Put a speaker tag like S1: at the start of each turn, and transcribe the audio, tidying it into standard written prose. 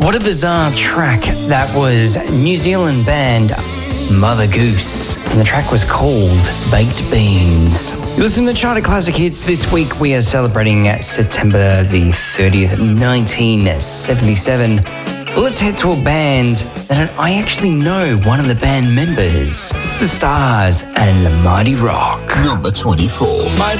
S1: What a bizarre track. That was New Zealand band Mother Goose, and the track was called Baked Beans. You listen to Charted Classic Hits. This week we are celebrating September the 30th, 1977. Well, let's head to a band that I actually know one of the band members. It's the Stars and the Mighty Rock.
S2: Number 24.
S3: Mighty